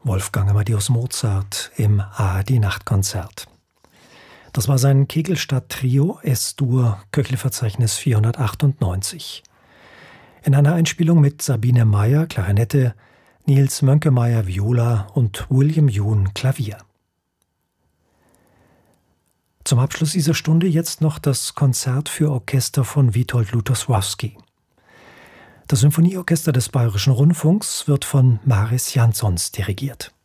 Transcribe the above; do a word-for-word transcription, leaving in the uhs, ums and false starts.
Wolfgang Amadeus Mozart im A-D-Nachtkonzert. Das war sein Kegelstadt-Trio S-Dur, Köchle-Verzeichnis vierhundertachtundneunzig. In einer Einspielung mit Sabine Meyer, Klarinette, Nils Mönkemeyer, Viola und William Yoon, Klavier. Zum Abschluss dieser Stunde jetzt noch das Konzert für Orchester von Witold Lutosławski. Das Symphonieorchester des Bayerischen Rundfunks wird von Maris Jansons dirigiert.